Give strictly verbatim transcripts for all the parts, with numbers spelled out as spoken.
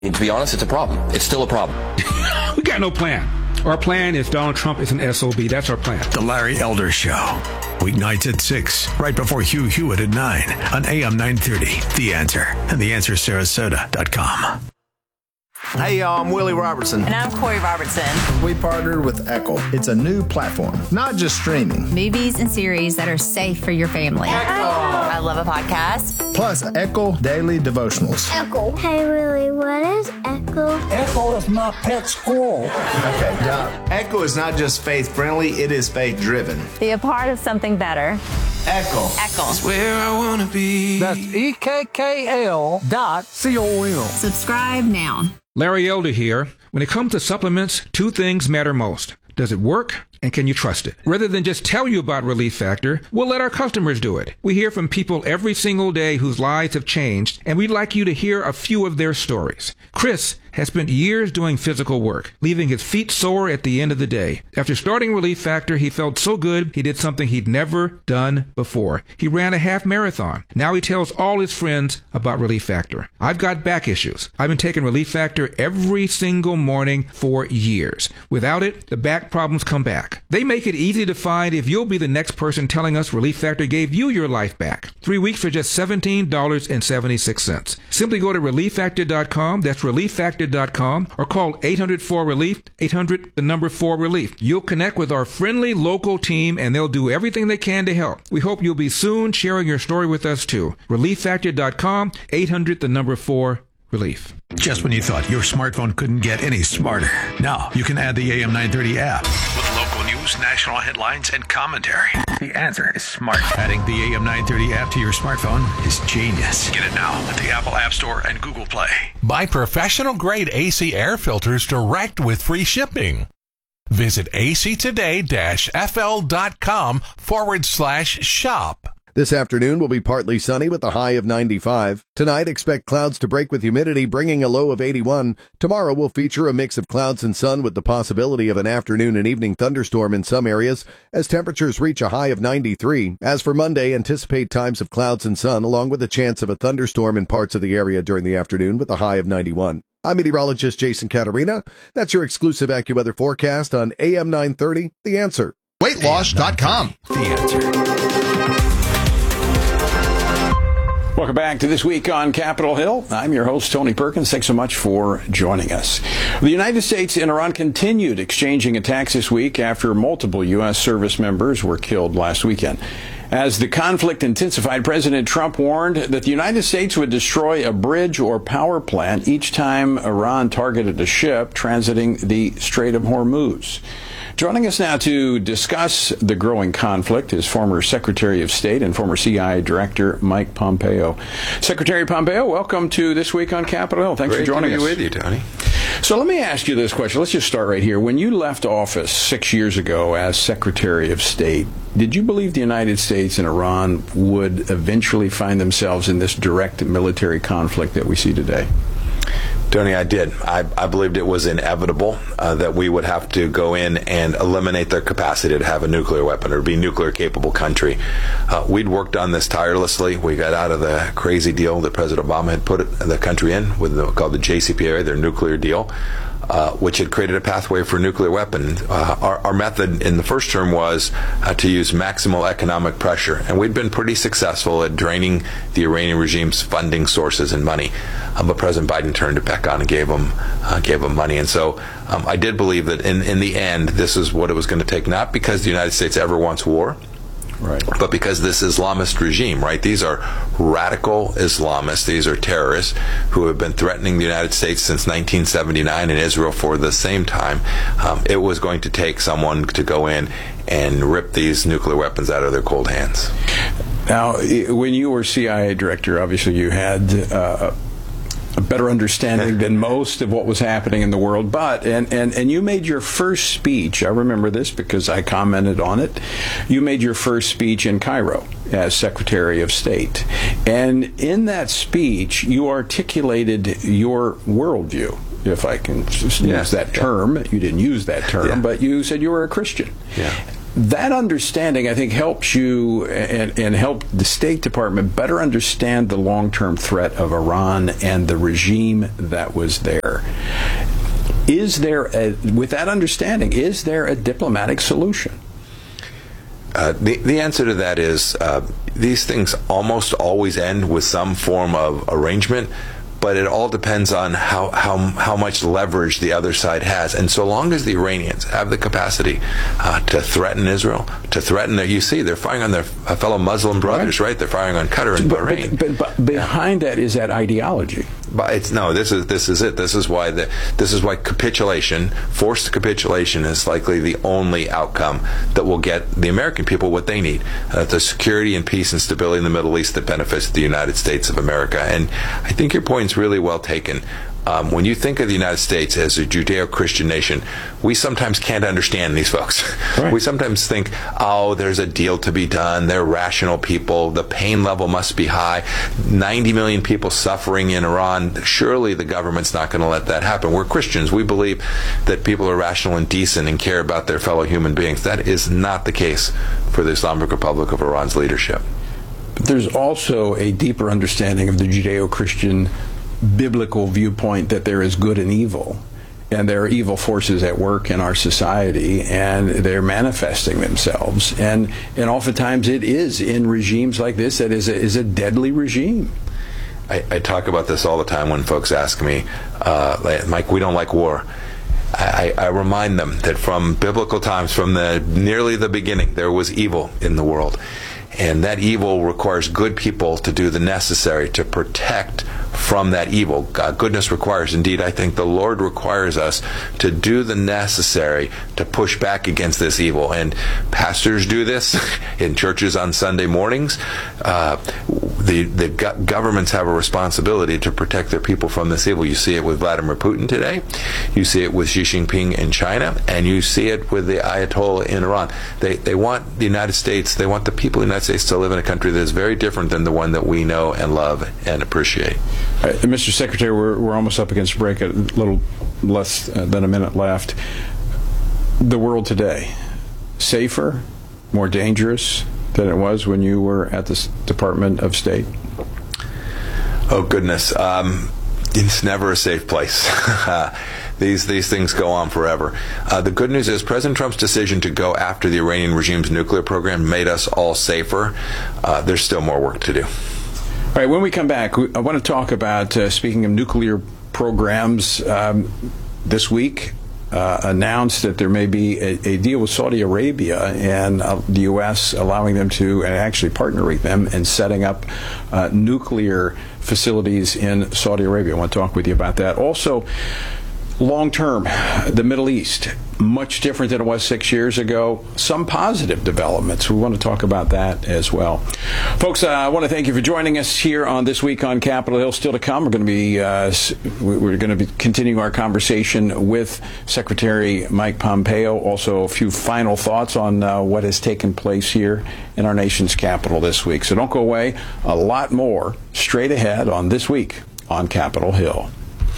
And to be honest, it's a problem. It's still a problem. We got no plan. Our plan is Donald Trump is an S O B. That's our plan. The Larry Elder Show. Weeknights at six, right before Hugh Hewitt at nine on A M nine thirty. The Answer and the answer sarasota dot com. Hey, y'all, I'm Willie Robertson. And I'm Corey Robertson. We partnered with Echo. It's a new platform, not just streaming. Movies and series that are safe for your family. Echo. I love a podcast. Plus, Echo Daily Devotionals. Echo. Hey, Willie, what is Echo? Echo is my pet squirrel. Okay, Doc. Echo is not just faith-friendly, it is faith-driven. Be a part of something better. Echo. Echo. It's where I want to be. That's E K K L dot C O M. Subscribe now. Larry Elder here. When it comes to supplements, two things matter most. Does it work? And can you trust it? Rather than just tell you about Relief Factor, we'll let our customers do it. We hear from people every single day whose lives have changed, and we'd like you to hear a few of their stories. Chris has spent years doing physical work, leaving his feet sore at the end of the day. After starting Relief Factor, he felt so good, he did something he'd never done before. He ran a half marathon. Now he tells all his friends about Relief Factor. I've got back issues. I've been taking Relief Factor every single morning for years. Without it, the back problems come back. They make it easy to find if you'll be the next person telling us Relief Factor gave you your life back. Three weeks for just seventeen dollars and seventy-six cents. Simply go to relief factor dot com, that's relief factor dot com, or call eight hundred four relief, eight hundred, the number four relief. You'll connect with our friendly local team and they'll do everything they can to help. We hope you'll be soon sharing your story with us too. relief factor dot com, eight hundred, the number four relief. Just when you thought your smartphone couldn't get any smarter, now you can add the A M nine thirty app with local news, national headlines, and commentary. The Answer is smart. Adding the A M nine thirty app to your smartphone is genius. Get it now at the Apple App Store and Google Play. Buy professional-grade A C air filters direct with free shipping. Visit actoday-fl.com forward slash shop. This afternoon will be partly sunny with a high of ninety-five. Tonight, expect clouds to break with humidity, bringing a low of eighty-one. Tomorrow will feature a mix of clouds and sun with the possibility of an afternoon and evening thunderstorm in some areas as temperatures reach a high of ninety-three. As for Monday, anticipate times of clouds and sun along with a chance of a thunderstorm in parts of the area during the afternoon with a high of ninety-one. I'm meteorologist Jason Caterina. That's your exclusive AccuWeather forecast on A M nine thirty, The Answer. weight loss dot com. The Answer. Welcome back to This Week on Capitol Hill. I'm your host, Tony Perkins. Thanks so much for joining us. The United States and Iran continued exchanging attacks this week after multiple U S service members were killed last weekend. As the conflict intensified, President Trump warned that the United States would destroy a bridge or power plant each time Iran targeted a ship transiting the Strait of Hormuz. Joining us now to discuss the growing conflict is former Secretary of State and former C I A Director Mike Pompeo. Secretary Pompeo, welcome to This Week on Capitol Hill. Thanks Great for joining to be us. with you, Tony. So let me ask you this question. Let's just start right here. When you left office six years ago as Secretary of State, did you believe the United States and Iran would eventually find themselves in this direct military conflict that we see today? Tony, I did. I, I believed it was inevitable uh, that we would have to go in and eliminate their capacity to have a nuclear weapon or be a nuclear-capable country. Uh, we'd worked on this tirelessly. We got out of the crazy deal that President Obama had put the country in with the, called the J C P O A, their nuclear deal, uh, which had created a pathway for a nuclear weapon. Uh, our, our method in the first term was uh, to use maximal economic pressure, and we'd been pretty successful at draining the Iranian regime's funding sources and money. Um, but President Biden turned it back on and gave them uh, gave them money. And so um, I did believe that in, in the end, this is what it was going to take, not because the United States ever wants war, right, but because this Islamist regime, right? These are radical Islamists. These are terrorists who have been threatening the United States since nineteen seventy-nine and Israel for the same time. Um, it was going to take someone to go in and rip these nuclear weapons out of their cold hands. Now, when you were C I A director, obviously you had uh, a better understanding than most of what was happening in the world. But, and, and, and you made your first speech, I remember this because I commented on it, you made your first speech in Cairo as Secretary of State. And in that speech, you articulated your worldview, if I can use yeah. that term. You didn't use that term, yeah. but you said you were a Christian. Yeah. That understanding, I think, helps you and, and help the State Department better understand the long-term threat of Iran and the regime that was there. Is there, a, with that understanding, is there a diplomatic solution? Uh, the, the answer to that is uh, these things almost always end with some form of arrangement, but it all depends on how, how, how much leverage the other side has. And so long as the Iranians have the capacity uh, to threaten Israel, to threaten their, you see, they're firing on their fellow Muslim brothers, right? right? They're firing on Qatar and but, Bahrain. But, but, but behind that is that ideology. But it's no. This is this is it. This is why the this is why capitulation, forced capitulation, is likely the only outcome that will get the American people what they need: uh, the security and peace and stability in the Middle East that benefits the United States of America. And I think your point's really well taken. Um, when you think of the United States as a Judeo-Christian nation, we sometimes can't understand these folks. Right. We sometimes think, oh, there's a deal to be done. They're rational people. The pain level must be high. ninety million people suffering in Iran. Surely the government's not going to let that happen. We're Christians. We believe that people are rational and decent and care about their fellow human beings. That is not the case for the Islamic Republic of Iran's leadership. But there's also a deeper understanding of the Judeo-Christian biblical viewpoint that there is good and evil, and there are evil forces at work in our society, and they're manifesting themselves, and and oftentimes it is in regimes like this that is a, is a deadly regime. I, I talk about this all the time when folks ask me, uh, Mike, we don't like war. I, I remind them that from biblical times, from the nearly the beginning, there was evil in the world. And that evil requires good people to do the necessary to protect from that evil. God, goodness requires, indeed, I think the Lord requires us to do the necessary to push back against this evil. And pastors do this in churches on Sunday mornings. Uh, the the go- governments have a responsibility to protect their people from this evil. You see it with Vladimir Putin today. You see it with Xi Jinping in China. And you see it with the Ayatollah in Iran. They, they want the United States, they want the people of the United States to live in a country that is very different than the one that we know and love and appreciate. Uh, Mister Secretary, we're, we're almost up against break, a little less uh, than a minute left. The world today, safer, more dangerous than it was when you were at the Department of State? Oh, goodness. Um, it's never a safe place. These these things go on forever. Uh, the good news is President Trump's decision to go after the Iranian regime's nuclear program made us all safer. Uh, there's still more work to do. All right, when we come back, I want to talk about, uh, speaking of nuclear programs, um, this week uh, announced that there may be a, a deal with Saudi Arabia and uh, the U S allowing them to, and actually partnering with them in setting up uh, nuclear facilities in Saudi Arabia. I want to talk with you about that. Also, long-term, the Middle East, much different than it was six years ago. Some positive developments. We want to talk about that as well. Folks, uh, I want to thank you for joining us here on This Week on Capitol Hill. Still to come, we're going to be uh, we're going to be continuing our conversation with Secretary Mike Pompeo. Also, a few final thoughts on uh, what has taken place here in our nation's capital this week. So don't go away. A lot more straight ahead on This Week on Capitol Hill.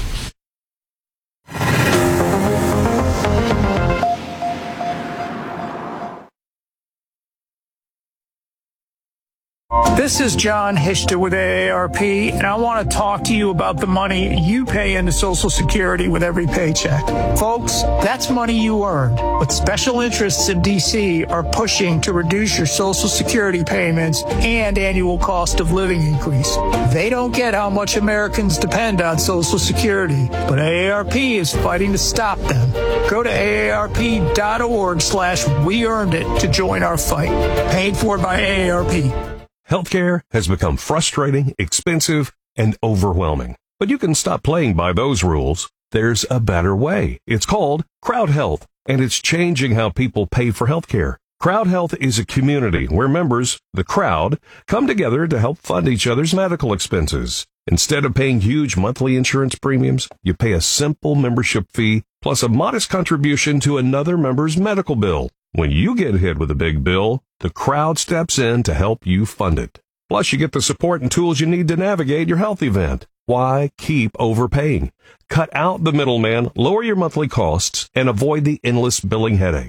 This is John Hichter with A A R P, and I want to talk to you about the money you pay into Social Security with every paycheck. Folks, that's money you earned, but special interests in D C are pushing to reduce your Social Security payments and annual cost of living increase. They don't get how much Americans depend on Social Security, but A A R P is fighting to stop them. Go to aarp.org slash we earned it to join our fight. Paid for by A A R P. Healthcare has become frustrating, expensive, and overwhelming. But you can stop playing by those rules. There's a better way. It's called Crowd Health, and it's changing how people pay for healthcare. Crowd Health is a community where members, the crowd, come together to help fund each other's medical expenses. Instead of paying huge monthly insurance premiums, you pay a simple membership fee plus a modest contribution to another member's medical bill. When you get hit with a big bill, the crowd steps in to help you fund it. Plus, you get the support and tools you need to navigate your health event. Why keep overpaying? Cut out the middleman, lower your monthly costs, and avoid the endless billing headaches.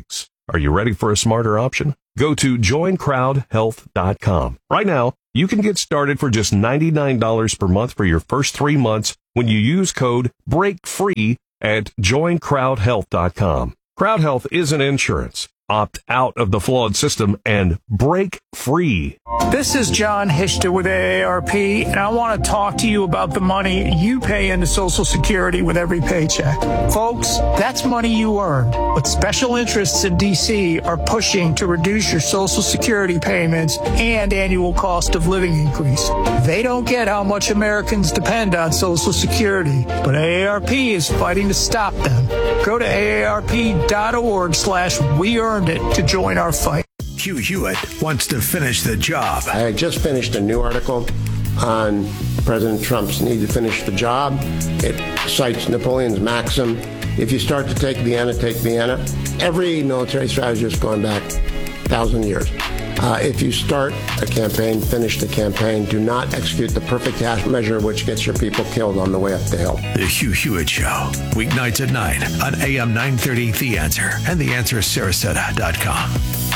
Are you ready for a smarter option? Go to join crowd health dot com. Right now, you can get started for just ninety-nine dollars per month for your first three months when you use code BREAKFREE at join crowd health dot com. Crowd Health isn't insurance. Opt out of the flawed system and break free. This is John Hishta with A A R P, and I want to talk to you about the money you pay into Social Security with every paycheck. Folks, that's money you earned, but special interests in D C are pushing to reduce your Social Security payments and annual cost of living increase. They don't get how much Americans depend on Social Security, but A A R P is fighting to stop them. Go to A A R P dot org slash we earned it to join our fight. Hugh Hewitt wants to finish the job. I just finished a new article on President Trump's need to finish the job. It cites Napoleon's maxim, if you start to take Vienna, take Vienna. Every military strategist going back a thousand years. Uh, if you start a campaign, finish the campaign. Do not execute the perfect half measure which gets your people killed on the way up the hill. The Hugh Hewitt Show, weeknights at nine on A M nine thirty The Answer and the answer sarasota dot com.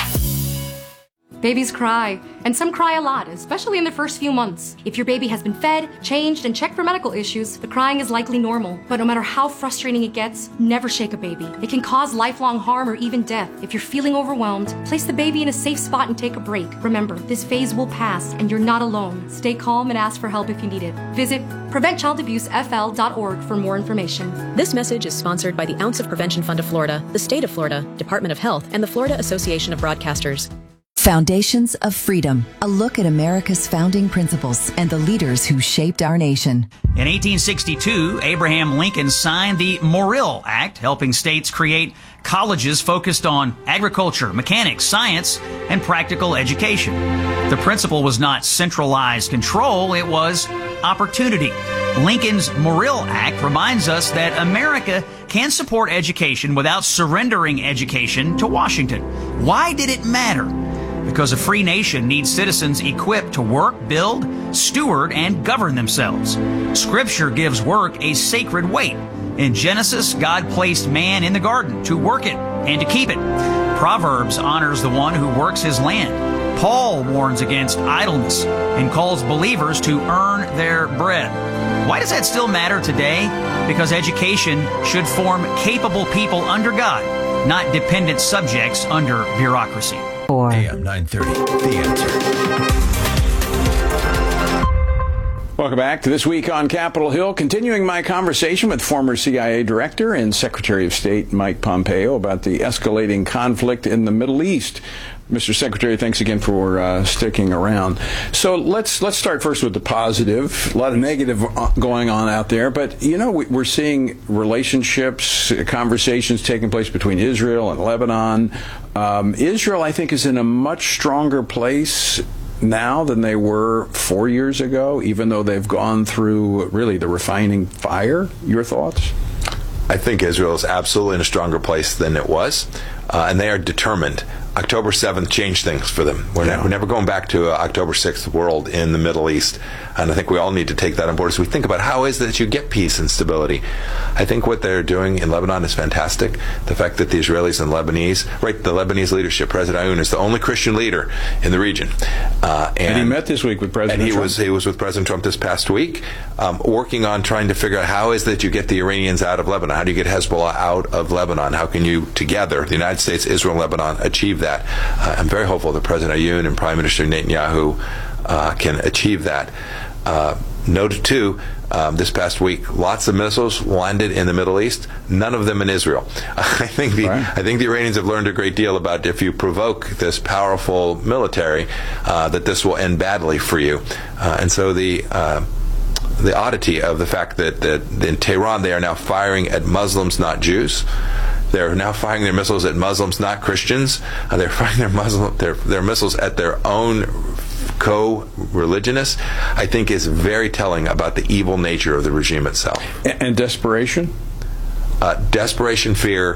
Babies cry, and some cry a lot, especially in the first few months. If your baby has been fed, changed, and checked for medical issues, the crying is likely normal. But no matter how frustrating it gets, never shake a baby. It can cause lifelong harm or even death. If you're feeling overwhelmed, place the baby in a safe spot and take a break. Remember, this phase will pass, and you're not alone. Stay calm and ask for help if you need it. Visit prevent child abuse f l dot org for more information. This message is sponsored by the Ounce of Prevention Fund of Florida, the State of Florida, Department of Health, and the Florida Association of Broadcasters. Foundations of Freedom, a look at America's founding principles and the leaders who shaped our nation. In eighteen sixty-two, Abraham Lincoln signed the Morrill Act, helping states create colleges focused on agriculture, mechanics, science, and practical education. The principle was not centralized control, it was opportunity. Lincoln's Morrill Act reminds us that America can support education without surrendering education to Washington. Why did it matter? Because a free nation needs citizens equipped to work, build, steward, and govern themselves. Scripture gives work a sacred weight. In Genesis, God placed man in the garden to work it and to keep it. Proverbs honors the one who works his land. Paul warns against idleness and calls believers to earn their bread. Why does that still matter today? Because education should form capable people under God, not dependent subjects under bureaucracy. A M nine thirty, The Answer. Welcome back to This Week on Capitol Hill. Continuing my conversation with former C I A Director and Secretary of State Mike Pompeo about the escalating conflict in the Middle East. Mister Secretary, thanks again for uh, sticking around. So let's let's start first with the positive. A lot of negative going on out there, but you know we, we're seeing relationships, conversations taking place between Israel and Lebanon. Um, Israel, I think, is in a much stronger place now than they were four years ago, even though they've gone through really the refining fire. Your thoughts? I think Israel is absolutely in a stronger place than it was, uh, and they are determined. October seventh changed things for them. We're, yeah. ne- we're never going back to an October sixth world in the Middle East, and I think we all need to take that on board as we think about how is it that you get peace and stability. I think what they're doing in Lebanon is fantastic. The fact that the Israelis and Lebanese, right, the Lebanese leadership, President Aoun is the only Christian leader in the region. Uh, and, and he met this week with President and he Trump. Was, he was with President Trump this past week, um, working on trying to figure out how is it that you get the Iranians out of Lebanon? How do you get Hezbollah out of Lebanon? How can you, together, the United States, Israel, and Lebanon, achieve that? Uh, I'm very hopeful that President Aoun and Prime Minister Netanyahu uh, can achieve that. Uh, note, too, um, this past week, lots of missiles landed in the Middle East, none of them in Israel. I think the right. I think the Iranians have learned a great deal about if you provoke this powerful military, uh, that this will end badly for you. Uh, and so the... Uh, the oddity of the fact that, that in Tehran they are now firing at Muslims, not Jews. They're now firing their missiles at Muslims, not Christians. Uh, they're firing their Muslim their, their missiles at their own co-religionists, I think is very telling about the evil nature of the regime itself. And, and desperation? Uh, desperation, fear,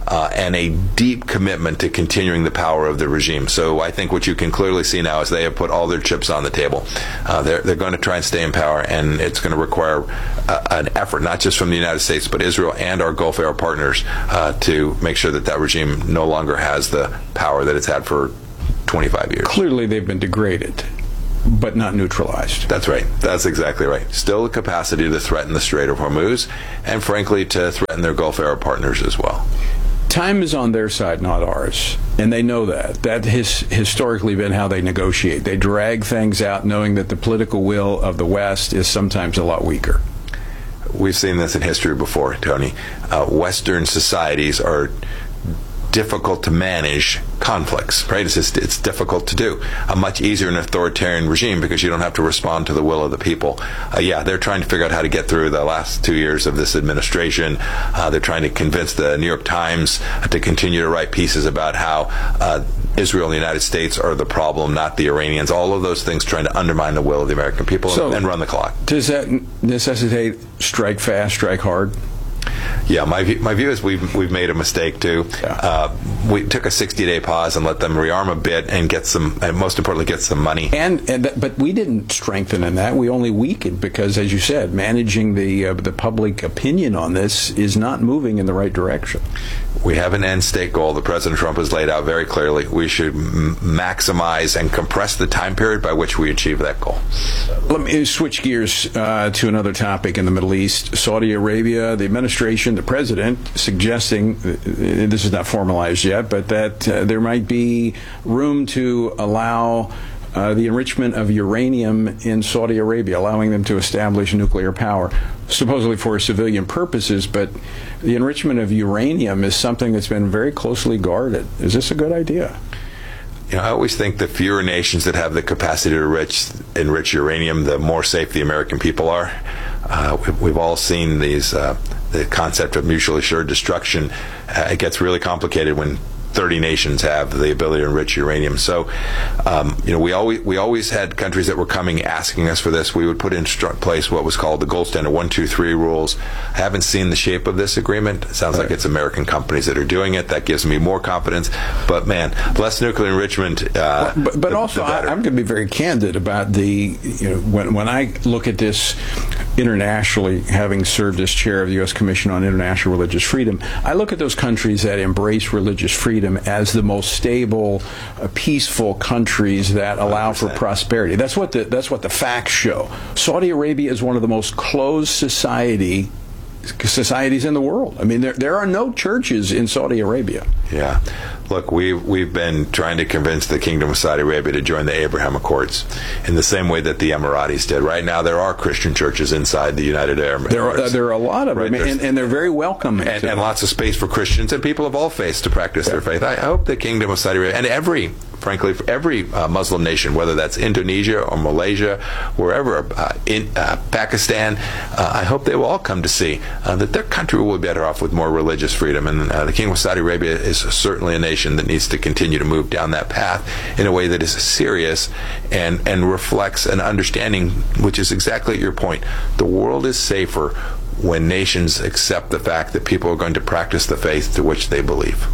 uh, and a deep commitment to continuing the power of the regime. So I think what you can clearly see now is they have put all their chips on the table. Uh, they're, they're going to try and stay in power, and it's going to require uh, an effort, not just from the United States, but Israel and our Gulf area partners uh, to make sure that that regime no longer has the power that it's had for twenty-five years. Clearly they've been degraded, but not neutralized. That's right. That's exactly right. Still the capacity to threaten the Strait of Hormuz, and frankly to threaten their Gulf area partners as well. Time is on their side, not ours, and they know that. That has historically been how they negotiate. They drag things out knowing that the political will of the West is sometimes a lot weaker. We've seen this in history before, Tony. Uh, Western societies are difficult to manage conflicts, right? It's just, it's difficult to do. A much easier an authoritarian regime because you don't have to respond to the will of the people. Uh, yeah, they're trying to figure out how to get through the last two years of this administration. Uh, they're trying to convince the New York Times to continue to write pieces about how uh, Israel and the United States are the problem, not the Iranians. All of those things trying to undermine the will of the American people so, and run the clock. Does that necessitate strike fast, strike hard? Yeah, my view, my view is we've we've made a mistake too. Yeah. Uh, we took a sixty-day pause and let them rearm a bit and get some, and most importantly, get some money. And, and th- but we didn't strengthen in that. We only weakened because, as you said, managing the uh, the public opinion on this is not moving in the right direction. We have an end state goal that President Trump has laid out very clearly. We should m- maximize and compress the time period by which we achieve that goal. Let me switch gears uh, to another topic in the Middle East. Saudi Arabia, the administration, the president suggesting, uh, this is not formalized yet, but that uh, there might be room to allow Uh, the enrichment of uranium in Saudi Arabia, allowing them to establish nuclear power, supposedly for civilian purposes, but the enrichment of uranium is something that's been very closely guarded. Is this a good idea? You know, I always think the fewer nations that have the capacity to enrich, enrich uranium, the more safe the American people are. Uh, we've all seen these, uh, the concept of mutually assured destruction. Uh, it gets really complicated when thirty nations have the ability to enrich uranium. So, um, you know, we always we always had countries that were coming asking us for this. We would put in place what was called the gold standard one, two, three rules. I haven't seen the shape of this agreement. It sounds like it's American companies that are doing it. That gives me more confidence. But man, less nuclear enrichment. Uh, but but the, also, the I, I'm going to be very candid about the. You know, when when I look at this internationally, having served as chair of the U S Commission on International Religious Freedom, I look at those countries that embrace religious freedom as the most stable, uh, peaceful countries that allow one hundred percent for prosperity. That's what the that's what the facts show. Saudi Arabia is one of the most closed society societies in the world. I mean, there there are no churches in Saudi Arabia. Yeah. Look, we've, we've been trying to convince the Kingdom of Saudi Arabia to join the Abraham Accords in the same way that the Emiratis did. Right now, there are Christian churches inside the United Arab Emirates. There are, uh, there are a lot of right? them, and, and they're very welcome. And, and lots of space for Christians and people of all faiths to practice yeah. their faith. I hope the Kingdom of Saudi Arabia, and every, frankly, for every uh, Muslim nation, whether that's Indonesia or Malaysia, wherever, uh, in uh, Pakistan, uh, I hope they will all come to see uh, that their country will be better off with more religious freedom. And uh, the Kingdom of Saudi Arabia is certainly a nation that needs to continue to move down that path in a way that is serious and, and reflects an understanding, which is exactly your point. The world is safer when nations accept the fact that people are going to practice the faith to which they believe.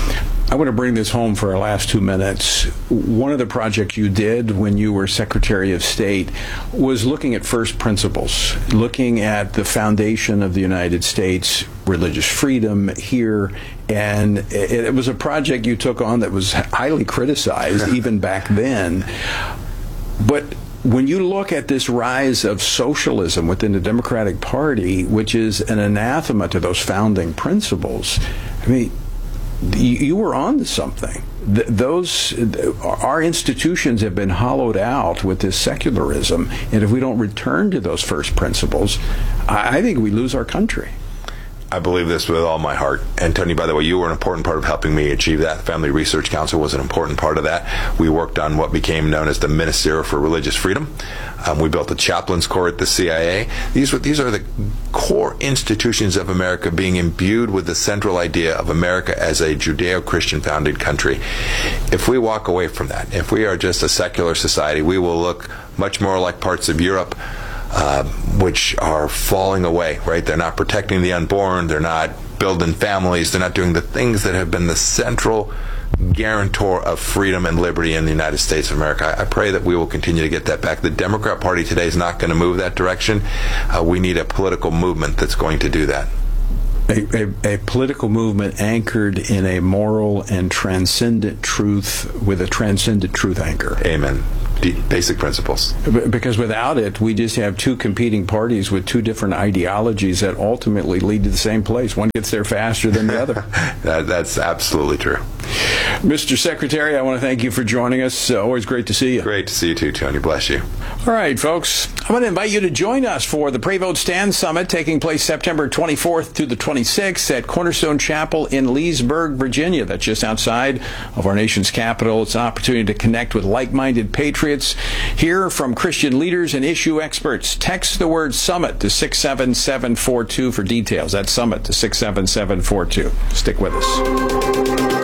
I want to bring this home for our last two minutes. One of the projects you did when you were Secretary of State was looking at first principles, looking at the foundation of the United States, religious freedom here, and it, it was a project you took on that was highly criticized even back then. But when you look at this rise of socialism within the Democratic Party, which is an anathema to those founding principles, I mean, you were on to something. Th- those, our institutions have been hollowed out with this secularism, and if we don't return to those first principles, I, I think we lose our country. I believe this with all my heart. And Tony, by the way, you were an important part of helping me achieve that. The Family Research Council was an important part of that. We worked on what became known as the Ministerial for Religious Freedom. Um, we built a chaplains corps at the C I A. These were these are the core institutions of America being imbued with the central idea of America as a Judeo-Christian founded country. If we walk away from that, if we are just a secular society, we will look much more like parts of Europe uh, which are falling away, right? They're not protecting the unborn. They're not building families. They're not doing the things that have been the central guarantor of freedom and liberty in the United States of America. I, I pray that we will continue to get that back. The Democrat Party today is not going to move that direction. Uh, we need a political movement that's going to do that. A, a, a political movement anchored in a moral and transcendent truth with a transcendent truth anchor. Amen. D- basic principles. Because without it, we just have two competing parties with two different ideologies that ultimately lead to the same place. One gets there faster than the other. that, that's absolutely true. Mister Secretary, I want to thank you for joining us. Uh, always great to see you. Great to see you too, Tony. Bless you. All right, folks. I'm going to invite you to join us for the Pray Vote Stand Summit taking place September twenty-fourth to the twenty-sixth at Cornerstone Chapel in Leesburg, Virginia. That's just outside of our nation's capital. It's an opportunity to connect with like-minded patriots, hear from Christian leaders and issue experts. Text the word SUMMIT to six seven seven four two for details. That's SUMMIT to six seven seven four two. Stick with us.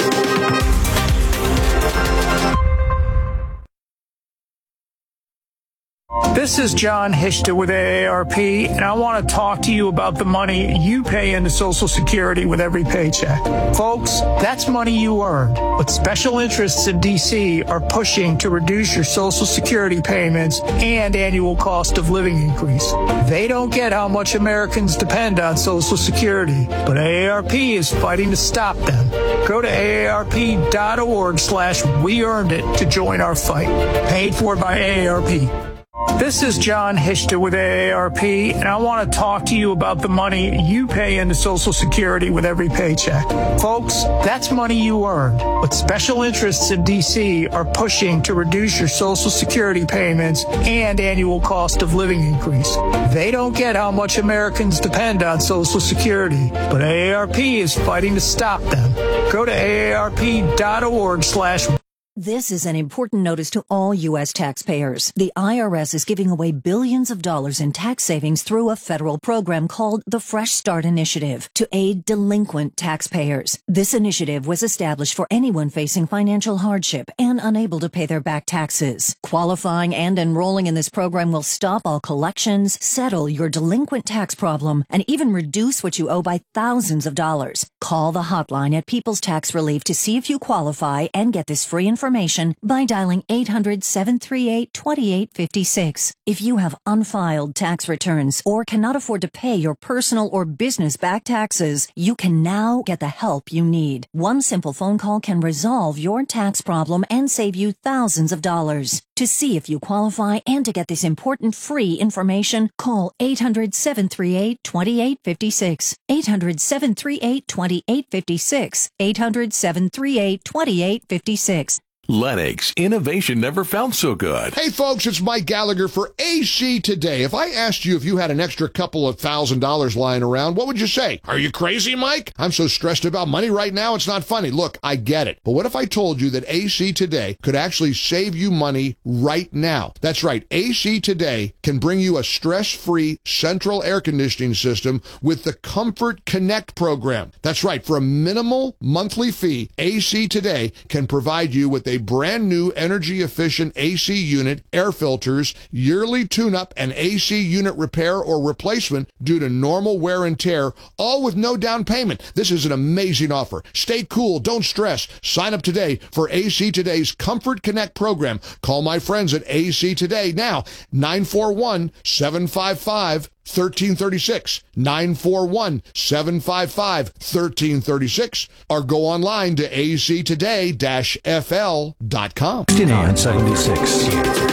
This is John Hishta with A A R P, and I want to talk to you about the money you pay into Social Security with every paycheck. Folks, that's money you earned, but special interests in D C are pushing to reduce your Social Security payments and annual cost of living increase. They don't get how much Americans depend on Social Security, but A A R P is fighting to stop them. Go to A A R P dot org slash we earned it to join our fight. Paid for by A A R P. This is John Hishta with A A R P, and I want to talk to you about the money you pay into Social Security with every paycheck. Folks, that's money you earned, but special interests in D C are pushing to reduce your Social Security payments and annual cost of living increase. They don't get how much Americans depend on Social Security, but A A R P is fighting to stop them. Go to A A R P dot org slash This is an important notice to all U S taxpayers. The I R S is giving away billions of dollars in tax savings through a federal program called the Fresh Start Initiative to aid delinquent taxpayers. This initiative was established for anyone facing financial hardship and unable to pay their back taxes. Qualifying and enrolling in this program will stop all collections, settle your delinquent tax problem, and even reduce what you owe by thousands of dollars. Call the hotline at People's Tax Relief to see if you qualify and get this free information. Information by dialing eight hundred, seven three eight, two eight five six. If you have unfiled tax returns or cannot afford to pay your personal or business back taxes, you can now get the help you need. One simple phone call can resolve your tax problem and save you thousands of dollars. To see if you qualify and to get this important free information, call eight hundred, seven three eight, two eight five six. eight hundred, seven three eight, two eight five six. eight hundred, seven three eight, two eight five six. Lennox, innovation never felt so good. Hey folks, it's Mike Gallagher for A C Today. If I asked you if you had an extra couple of thousand dollars lying around, what would you say? Are you crazy, Mike? I'm so stressed about money right now, it's not funny. Look, I get it. But what if I told you that A C Today could actually save you money right now? That's right. A C Today can bring you a stress-free central air conditioning system with the Comfort Connect program. That's right. For a minimal monthly fee, A C Today can provide you with a brand new energy-efficient A C unit, air filters, yearly tune-up, and A C unit repair or replacement due to normal wear and tear, all with no down payment. This is an amazing offer. Stay cool. Don't stress. Sign up today for A C Today's Comfort Connect program. Call my friends at A C Today now, nine four one, seven five five, one three three six, nine four one, seven five five, one three three six, or go online to a c today dash f l dot com. fifty-nine seventy-six.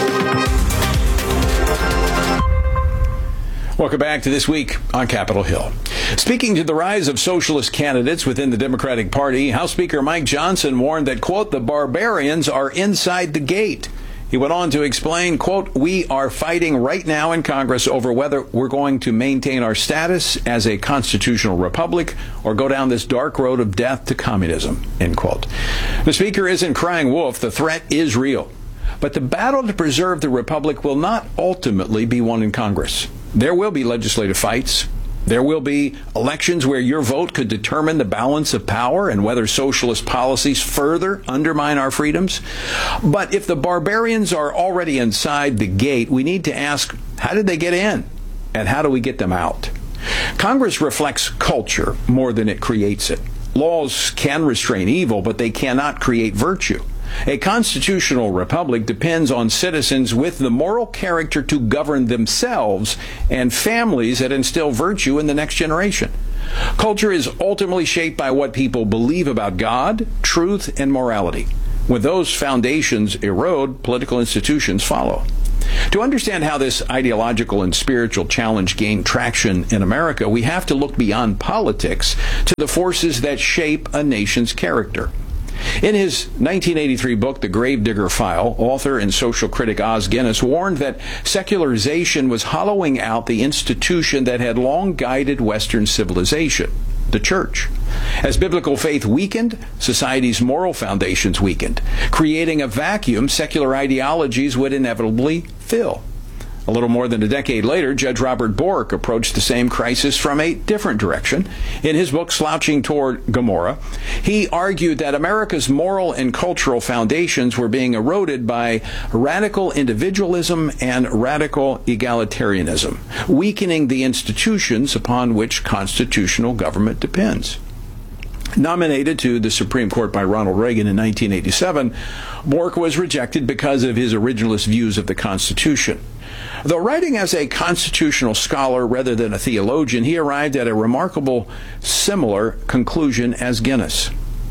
Welcome back to This Week on Capitol Hill. Speaking to the rise of socialist candidates within the Democratic Party, House Speaker Mike Johnson warned that, quote, the barbarians are inside the gate. He went on to explain, quote, we are fighting right now in Congress over whether we're going to maintain our status as a constitutional republic or go down this dark road of death to communism, end quote. The Speaker isn't crying wolf. The threat is real. But the battle to preserve the republic will not ultimately be won in Congress. There will be legislative fights. There will be elections where your vote could determine the balance of power and whether socialist policies further undermine our freedoms. But if the barbarians are already inside the gate, we need to ask, How did they get in? And how do we get them out? Congress reflects culture more than it creates it. Laws can restrain evil, but they cannot create virtue. A constitutional republic depends on citizens with the moral character to govern themselves and families that instill virtue in the next generation. Culture is ultimately shaped by what people believe about God, truth, and morality. When those foundations erode, political institutions follow. To understand how this ideological and spiritual challenge gained traction in America, we have to look beyond politics to the forces that shape a nation's character. In his nineteen eighty-three book, The Gravedigger File, author and social critic Os Guinness warned that secularization was hollowing out the institution that had long guided Western civilization, the church. As biblical faith weakened, society's moral foundations weakened, creating a vacuum secular ideologies would inevitably fill. A little more than a decade later, Judge Robert Bork approached the same crisis from a different direction. In his book, Slouching Toward Gomorrah, he argued that America's moral and cultural foundations were being eroded by radical individualism and radical egalitarianism, weakening the institutions upon which constitutional government depends. Nominated to the Supreme Court by Ronald Reagan in nineteen eighty-seven, Bork was rejected because of his originalist views of the Constitution. Though writing as a constitutional scholar rather than a theologian, he arrived at a remarkable similar conclusion as Guinness.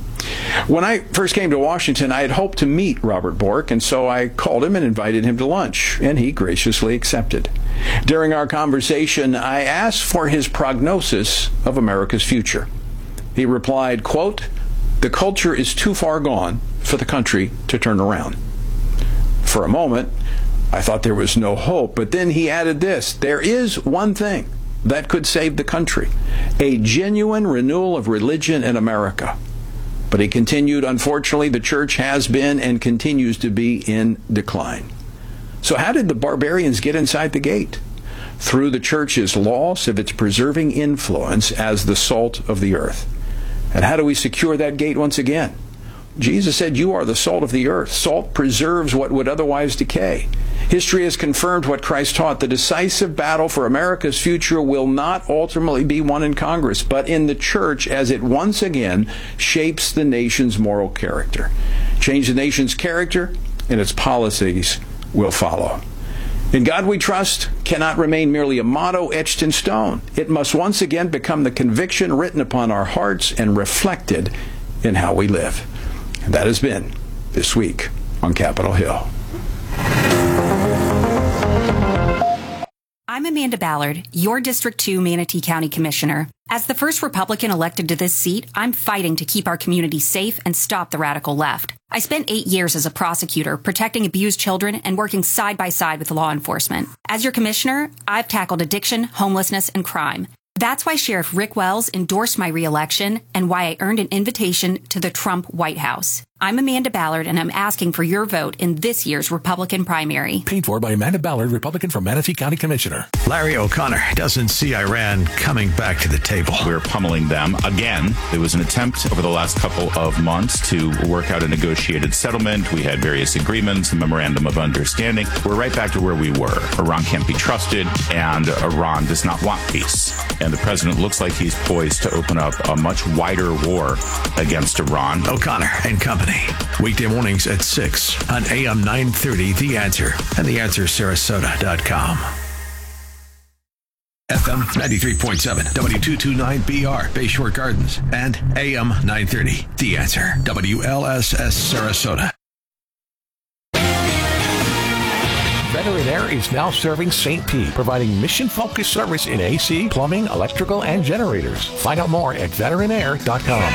When I first came to Washington, I had hoped to meet Robert Bork, and so I called him and invited him to lunch, and he graciously accepted. During our conversation, I asked for his prognosis of America's future. He replied, quote, "The culture is too far gone for the country to turn around." For a moment, I thought there was no hope, but then he added this: there is one thing that could save the country, a genuine renewal of religion in America. But he continued, unfortunately, the church has been and continues to be in decline. So how did the barbarians get inside the gate? Through the church's loss of its preserving influence as the salt of the earth. And how do we secure that gate once again? Jesus said, "You are the salt of the earth." Salt preserves what would otherwise decay. History has confirmed what Christ taught. The decisive battle for America's future will not ultimately be won in Congress, but in the church as it once again shapes the nation's moral character. Change the nation's character, and its policies will follow. "In God we trust" cannot remain merely a motto etched in stone. It must once again become the conviction written upon our hearts and reflected in how we live. And that has been This Week on Capitol Hill. I'm Amanda Ballard, your District two Manatee County Commissioner. As the first Republican elected to this seat, I'm fighting to keep our community safe and stop the radical left. I spent eight years as a prosecutor, protecting abused children and working side by side with law enforcement. As your commissioner, I've tackled addiction, homelessness, and crime. That's why Sheriff Rick Wells endorsed my reelection and why I earned an invitation to the Trump White House. I'm Amanda Ballard, and I'm asking for your vote in this year's Republican primary. Paid for by Amanda Ballard, Republican from Manatee County Commissioner. Larry O'Connor doesn't see Iran coming back to the table. We're pummeling them again. There was an attempt over the last couple of months to work out a negotiated settlement. We had various agreements, the memorandum of understanding. We're right back to where we were. Iran can't be trusted, and Iran does not want peace. And the president looks like he's poised to open up a much wider war against Iran. O'Connor and Company. Weekday mornings at six on A M nine thirty, The Answer, and the answer sarasota dot com. F M ninety-three point seven, W two twenty-nine B R, Bayshore Gardens, and A M nine thirty, The Answer, W L S S Sarasota. Veteran Air is now serving Saint Pete, providing mission-focused service in A C, plumbing, electrical, and generators. Find out more at veteran air dot com.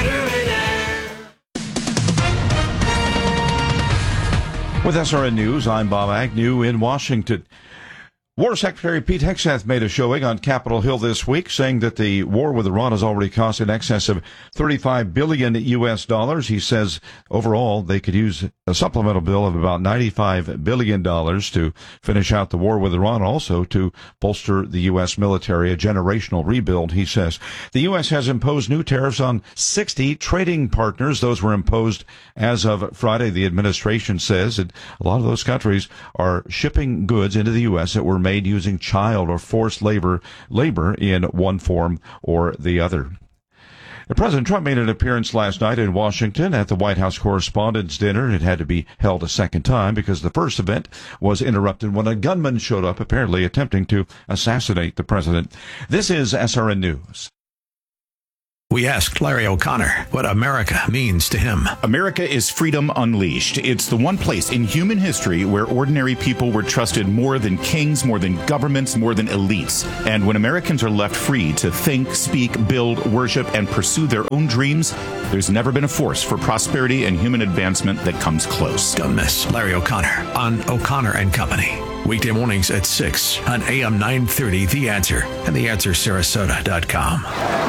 With S R N News, I'm Bob Agnew in Washington. War Secretary Pete Hegseth made a showing on Capitol Hill this week, saying that the war with Iran has already cost in excess of thirty-five billion U S dollars. He says overall they could use a supplemental bill of about ninety-five billion dollars to finish out the war with Iran, also to bolster the U S military, a generational rebuild, he says. The U S has imposed new tariffs on sixty trading partners. Those were imposed as of Friday. The administration says that a lot of those countries are shipping goods into the U S that were made made using child or forced labor, labor in one form or the other. President Trump made an appearance last night in Washington at the White House Correspondents' Dinner. It had to be held a second time because the first event was interrupted when a gunman showed up, apparently attempting to assassinate the president. This is S R N News. We asked Larry O'Connor what America means to him. America is freedom unleashed. It's the one place in human history where ordinary people were trusted more than kings, more than governments, more than elites. And when Americans are left free to think, speak, build, worship, and pursue their own dreams, there's never been a force for prosperity and human advancement that comes close. Don't miss Larry O'Connor on O'Connor and Company. Weekday mornings at six on A M nine thirty, The Answer, and the answer sarasota dot com.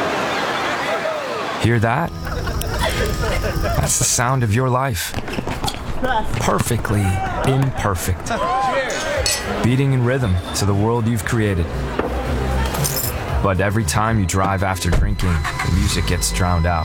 Hear that? That's the sound of your life. Perfectly imperfect. Beating in rhythm to the world you've created. But every time you drive after drinking, the music gets drowned out.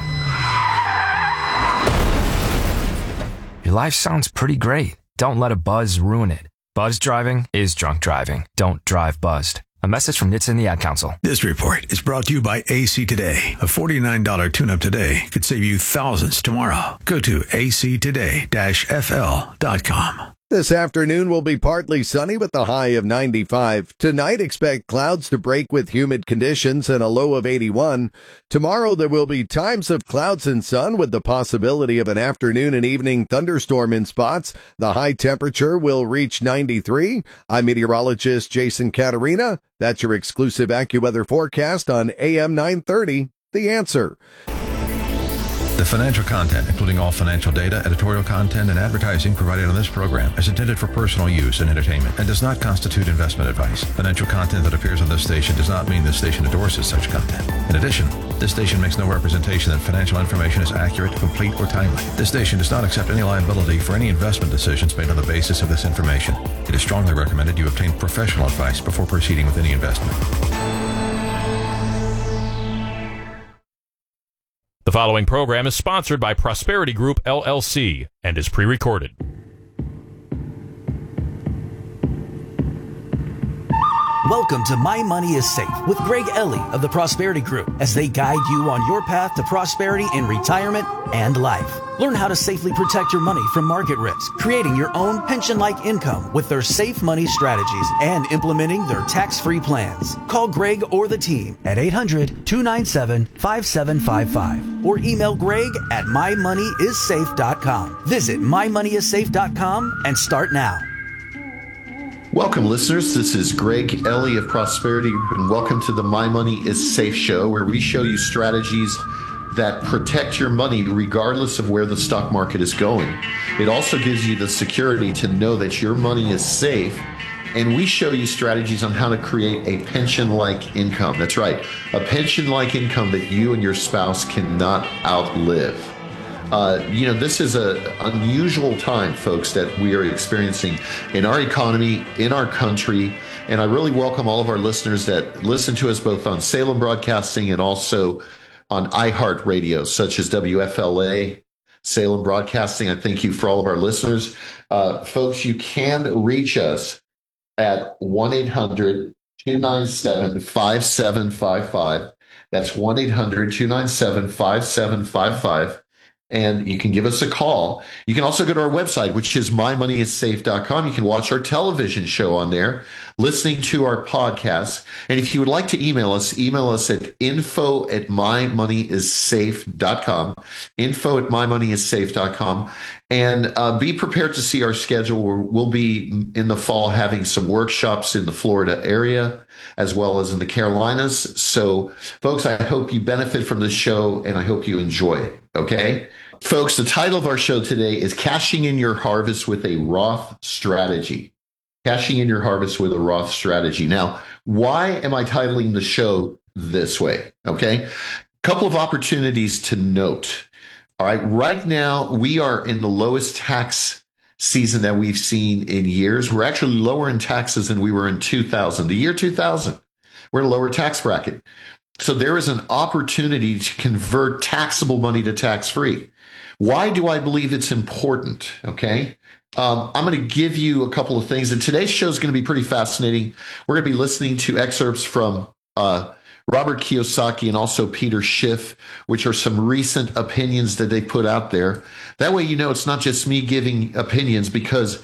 Your life sounds pretty great. Don't let a buzz ruin it. Buzz driving is drunk driving. Don't drive buzzed. A message from N H T S A and the Ad Council. This report is brought to you by A C Today. A forty-nine dollars tune-up today could save you thousands tomorrow. Go to A C today dash F L dot com. This afternoon will be partly sunny with a high of ninety-five. Tonight, expect clouds to break with humid conditions and a low of eighty-one. Tomorrow, there will be times of clouds and sun with the possibility of an afternoon and evening thunderstorm in spots. The high temperature will reach ninety-three. I'm meteorologist Jason Caterina. That's your exclusive AccuWeather forecast on A M nine thirty, The Answer. The financial content, including all financial data, editorial content, and advertising provided on this program is intended for personal use and entertainment and does not constitute investment advice. Financial content that appears on this station does not mean this station endorses such content. In addition, this station makes no representation that financial information is accurate, complete, or timely. This station does not accept any liability for any investment decisions made on the basis of this information. It is strongly recommended you obtain professional advice before proceeding with any investment. The following program is sponsored by Prosperity Group, L L C, and is pre-recorded. Welcome to My Money is Safe with Greg Ellie of the Prosperity Group as they guide you on your path to prosperity in retirement and life. Learn how to safely protect your money from market risk, creating your own pension-like income with their safe money strategies and implementing their tax-free plans. Call Greg or the team at eight hundred, two nine seven, five seven five five or email Greg at my money is safe dot com. Visit my money is safe dot com and start now. Welcome, listeners. This is Greg Ellie of Prosperity Group, and welcome to the My Money is Safe show, where we show you strategies that protect your money regardless of where the stock market is going. It also gives you the security to know that your money is safe, and we show you strategies on how to create a pension-like income. That's right, a pension-like income that you and your spouse cannot outlive. Uh, you know, this is an unusual time, folks, that we are experiencing in our economy, in our country. And I really welcome all of our listeners that listen to us both on Salem Broadcasting and also on iHeartRadio, such as W F L A, Salem Broadcasting. I thank you for all of our listeners. Uh, folks, you can reach us at one eight hundred, two nine seven, five seven five five. That's one eight hundred, two nine seven, five seven five five. And you can give us a call. You can also go to our website, which is my money is safe dot com. You can watch our television show on there, listening to our podcasts. And if you would like to email us, email us at info at my money is safe dot com, info at my money is safe dot com. And uh, be prepared to see our schedule. We're, we'll be in the fall having some workshops in the Florida area as well as in the Carolinas. So, folks, I hope you benefit from this show, and I hope you enjoy it, okay? Folks, the title of our show today is Cashing in Your Harvest with a Roth Strategy. Cashing in Your Harvest with a Roth Strategy. Now, why am I titling the show this way, okay? A couple of opportunities to note. All right, right now, we are in the lowest tax season that we've seen in years. We're actually lower in taxes than we were in two thousand. The year two thousand, we're in a lower tax bracket. So there is an opportunity to convert taxable money to tax-free. Why do I believe it's important? Okay. Um, I'm going to give you a couple of things, and today's show is going to be pretty fascinating. We're going to be listening to excerpts from uh, Robert Kiyosaki and also Peter Schiff, which are some recent opinions that they put out there. That way you know it's not just me giving opinions, because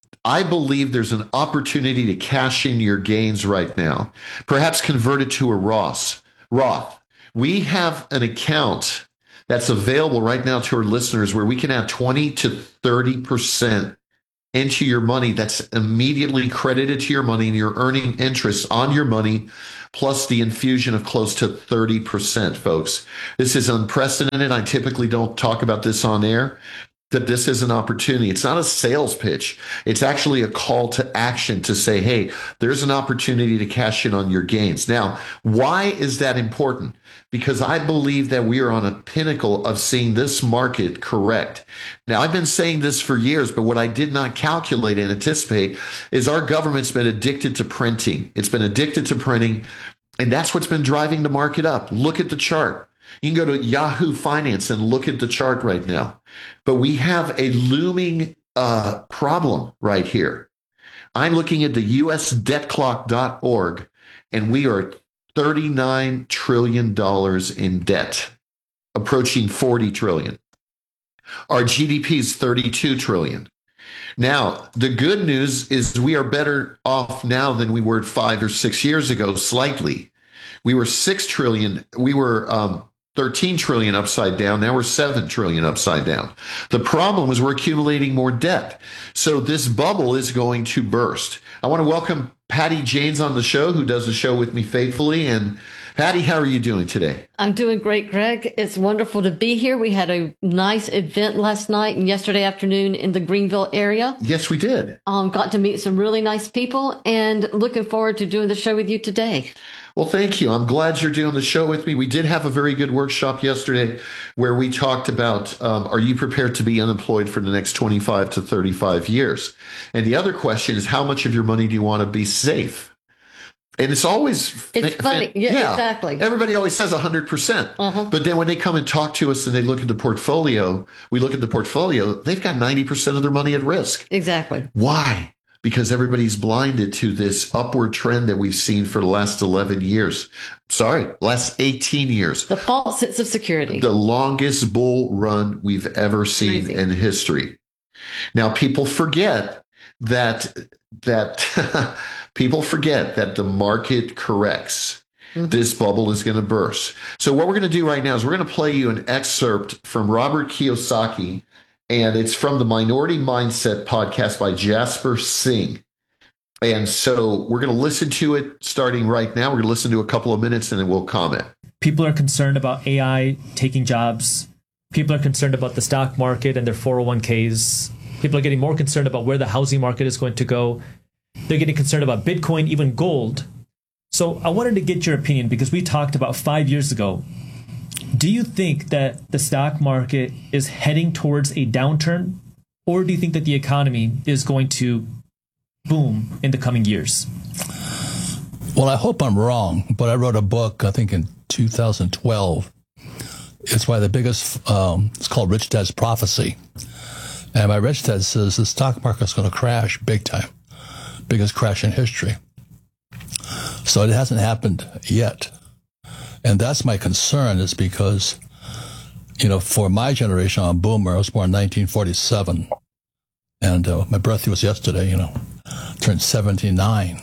I believe there's an opportunity to cash in your gains right now, perhaps convert it to a Roth. Roth. We have an account that's available right now to our listeners where we can add twenty to thirty percent into your money that's immediately credited to your money, and you're earning interest on your money, plus the infusion of close to thirty percent, folks. This is unprecedented. I typically don't talk about this on air, that this is an opportunity. It's not a sales pitch. It's actually a call to action to say, hey, there's an opportunity to cash in on your gains. Now, why is that important? Because I believe that we are on a pinnacle of seeing this market correct. Now, I've been saying this for years, but what I did not calculate and anticipate is our government's been addicted to printing. It's been addicted to printing, and that's what's been driving the market up. Look at the chart. You can go to Yahoo Finance and look at the chart right now. But we have a looming uh, problem right here. I'm looking at the U S debt clock dot org, and we are thirty-nine trillion dollars in debt, approaching forty trillion dollars. Our G D P is thirty-two trillion dollars. Now, the good news is we are better off now than we were five or six years ago, slightly. We were six trillion dollars. We were um, thirteen trillion dollars upside down. Now we're seven trillion dollars upside down. The problem is we're accumulating more debt. So this bubble is going to burst. I want to welcome Patty Janes on the show, who does the show with me faithfully. And Patty, how are you doing today? I'm doing great, Greg. It's wonderful to be here. We had a nice event last night and yesterday afternoon in the Greenville area. Yes, we did. Um, got to meet some really nice people, and looking forward to doing the show with you today. Well, thank you. I'm glad you're doing the show with me. We did have a very good workshop yesterday where we talked about, um, are you prepared to be unemployed for the next twenty-five to thirty-five years? And the other question is, how much of your money do you want to be safe? And it's always... It's funny. Yeah, yeah, exactly. Everybody always says one hundred percent. Uh-huh. But then when they come and talk to us and they look at the portfolio, we look at the portfolio, they've got ninety percent of their money at risk. Exactly. Why? Because everybody's blinded to this upward trend that we've seen for the last eleven years. Sorry, last eighteen years. The false sense of security. The longest bull run we've ever seen Crazy. in history. Now, people forget that, that people forget that the market corrects. Mm-hmm. This bubble is going to burst. So what we're going to do right now is we're going to play you an excerpt from Robert Kiyosaki, and it's from the Minority Mindset podcast by Jasper Singh. And so we're going to listen to it starting right now. We're going to listen to a couple of minutes and then we'll comment. People are concerned about A I taking jobs. People are concerned about the stock market and their four oh one k's. People are getting more concerned about where the housing market is going to go. They're getting concerned about Bitcoin, even gold. So I wanted to get your opinion, because we talked about five years ago. Do you think that the stock market is heading towards a downturn, or do you think that the economy is going to boom in the coming years? Well, I hope I'm wrong, but I wrote a book, I think in two thousand twelve. It's one of the biggest, um, it's called Rich Dad's Prophecy. And my Rich Dad says the stock market's going to crash big time, biggest crash in history. So it hasn't happened yet. And that's my concern, is because, you know, for my generation, I'm a boomer. I was born in nineteen forty-seven. And uh, my birthday was yesterday, you know, turned seventy-nine.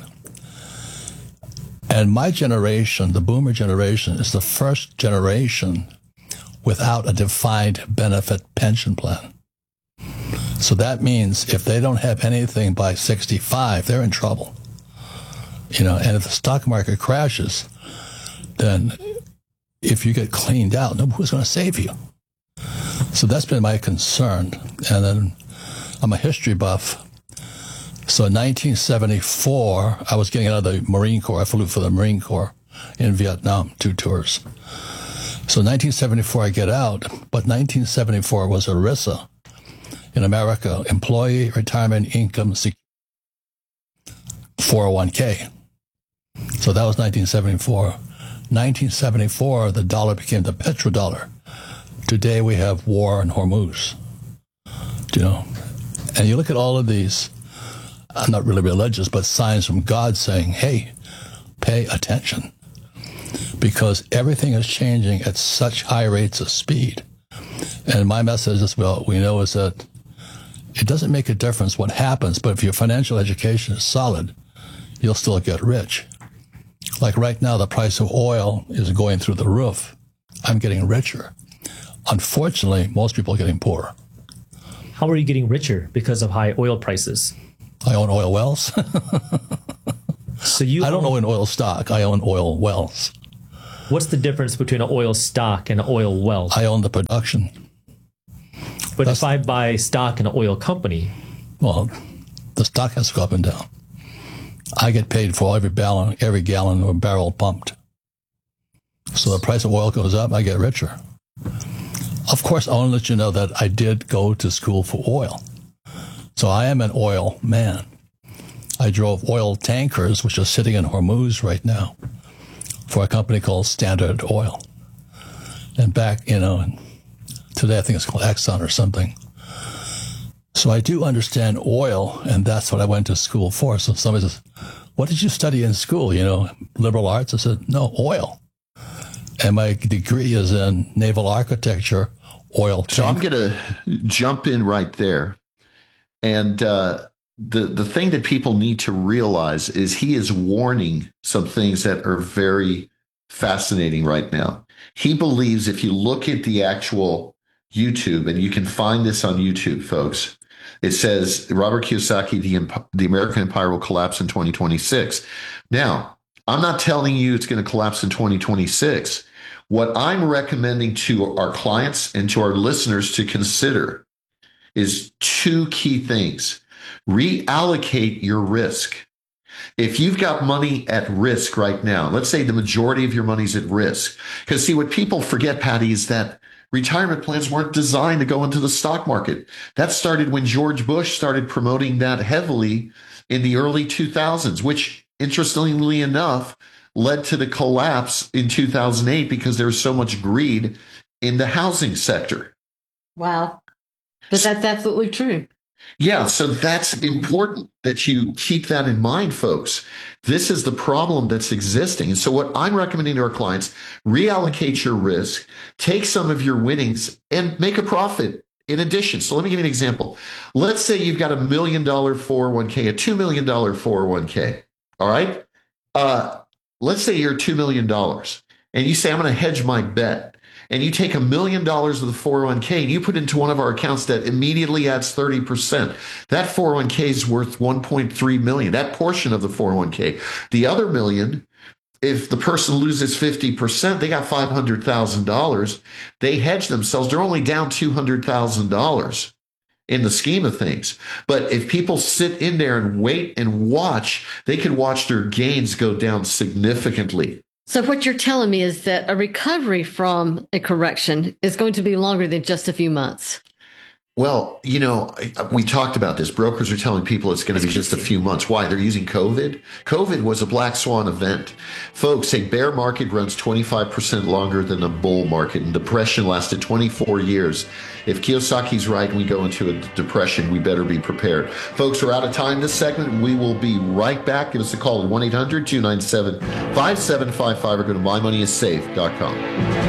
And my generation, the boomer generation, is the first generation without a defined benefit pension plan. So that means if they don't have anything by sixty-five, they're in trouble. You know, and if the stock market crashes, then if you get cleaned out, who's going to save you? So that's been my concern. And then I'm a history buff. So in nineteen seventy-four, I was getting out of the Marine Corps. I flew for the Marine Corps in Vietnam, two tours. So in nineteen seventy-four, I get out, but nineteen seventy-four was ERISA in America, Employee Retirement Income Security, four oh one k. So that was nineteen seventy-four. nineteen seventy-four, the dollar became the petrodollar. Today we have war in Hormuz. You know, And you look at all of these, I'm not really religious, but signs from God saying, hey, pay attention. Because everything is changing at such high rates of speed. And my message as well, we know, is that it doesn't make a difference what happens, but if your financial education is solid, you'll still get rich. Like right now, the price of oil is going through the roof. I'm getting richer. Unfortunately, most people are getting poorer. How are you getting richer because of high oil prices? I own oil wells. So you I don't own, own oil stock. I own oil wells. What's the difference between an oil stock and an oil well? I own the production. But That's, if I buy stock in an oil company... Well, the stock has to go up and down. I get paid for every gallon, every gallon or barrel pumped. So the price of oil goes up, I get richer. Of course, I want to let you know that I did go to school for oil. So I am an oil man. I drove oil tankers, which are sitting in Hormuz right now, for a company called Standard Oil. And back, you know, today I think it's called Exxon or something. So I do understand oil, and that's what I went to school for. So somebody says, what did you study in school? You know, liberal arts? I said, no, oil. And my degree is in naval architecture, oil tank. So I'm going to jump in right there. And uh, the, the thing that people need to realize is he is warning some things that are very fascinating right now. He believes if you look at the actual YouTube, and you can find this on YouTube, folks, it says Robert Kiyosaki, the, the American empire will collapse in twenty twenty-six. Now, I'm not telling you it's going to collapse in twenty twenty-six. What I'm recommending to our clients and to our listeners to consider is two key things. Reallocate your risk. If you've got money at risk right now, let's say the majority of your money's at risk. Because see, what people forget, Patty, is that retirement plans weren't designed to go into the stock market. That started when George Bush started promoting that heavily in the early two thousands, which, interestingly enough, led to the collapse in two thousand eight because there was so much greed in the housing sector. Wow. But that's absolutely true. Yeah, so that's important that you keep that in mind, folks. This is the problem that's existing. And so what I'm recommending to our clients, reallocate your risk, take some of your winnings, and make a profit in addition. So let me give you an example. Let's say you've got a million dollar four oh one k, a two million dollars four oh one k, all right? Uh, let's say you're two million dollars, and you say, I'm going to hedge my bet. And you take a million dollars of the four oh one k and you put into one of our accounts that immediately adds thirty percent. That four oh one k is worth one point three million dollars, that portion of the four oh one k. The other million, if the person loses fifty percent, they got five hundred thousand dollars. They hedge themselves. They're only down two hundred thousand dollars in the scheme of things. But if people sit in there and wait and watch, they could watch their gains go down significantly. So what you're telling me is that a recovery from a correction is going to be longer than just a few months. Well, you know, we talked about this. Brokers are telling people it's going to be just a few months. Why? They're using COVID. COVID was a black swan event. Folks, a bear market runs twenty-five percent longer than a bull market, and depression lasted twenty-four years. If Kiyosaki's right and we go into a depression, we better be prepared. Folks, we're out of time this segment. We will be right back. Give us a call at one eight hundred two nine seven five seven five five or go to my money is safe dot com.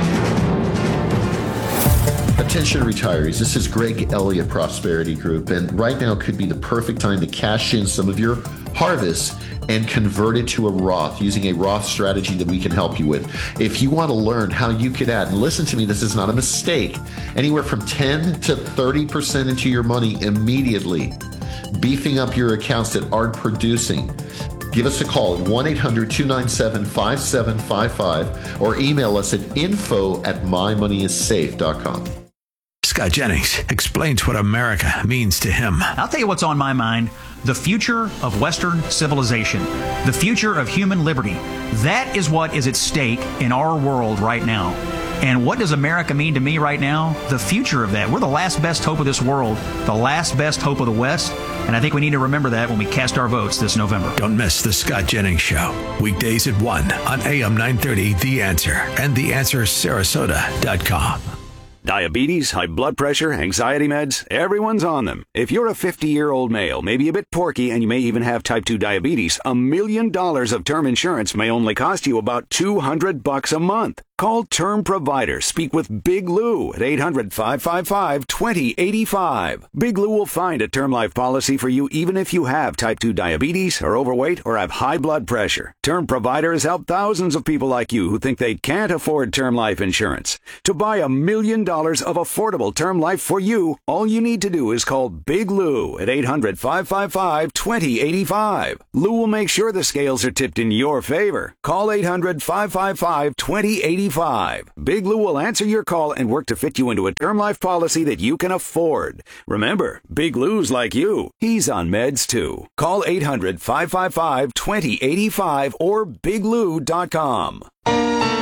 Attention retirees, this is Greg Elliott, Prosperity Group, and right now could be the perfect time to cash in some of your harvest and convert it to a Roth using a Roth strategy that we can help you with. If you want to learn how you could add, and listen to me, this is not a mistake, anywhere from ten to thirty percent into your money immediately, beefing up your accounts that aren't producing, give us a call at one eight hundred two nine seven five seven five five or email us at info at my money is safe dot com. Scott Jennings explains what America means to him. I'll tell you what's on my mind. The future of Western civilization. The future of human liberty. That is what is at stake in our world right now. And what does America mean to me right now? The future of that. We're the last best hope of this world. The last best hope of the West. And I think we need to remember that when we cast our votes this November. Don't miss the Scott Jennings Show. Weekdays at one on A M nine thirty, The Answer, and the answer sarasota dot com. Diabetes, high blood pressure, anxiety meds, everyone's on them. If you're a fifty-year-old male, maybe a bit porky, and you may even have type two diabetes, a million dollars of term insurance may only cost you about two hundred bucks a month. Call Term Provider. Speak with Big Lou at eight hundred, five five five, two zero eight five. Big Lou will find a term life policy for you even if you have type two diabetes, are overweight, or have high blood pressure. Term Provider has helped thousands of people like you who think they can't afford term life insurance. To buy a million dollars of affordable term life for you, all you need to do is call Big Lou at eight hundred, five five five, two zero eight five. Lou will make sure the scales are tipped in your favor. Call eight hundred, five five five, two zero eight five. Big Lou will answer your call and work to fit you into a term life policy that you can afford. Remember, Big Lou's like you. He's on meds too. Call eight hundred, five five five, two zero eight five or big lou dot com.